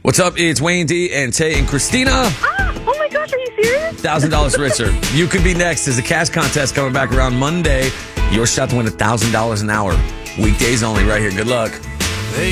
What's up? It's Wayne D and Tay and Christina. Oh my gosh, are you serious? $1,000 richer. You could be next. There's a cash contest coming back around Monday. Your shot to win $1,000 an hour. Weekdays only right here. Good luck.